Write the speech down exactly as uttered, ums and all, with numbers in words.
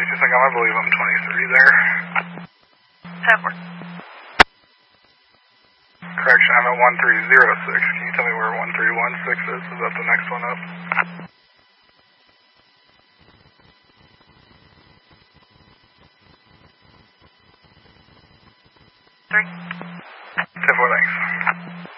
thirty-two Sangam, I believe I'm twenty-three there. That works. Correction, I'm at one three zero six. Can you tell me where one three one six is? Is that the next one up? Three. ten four, thanks.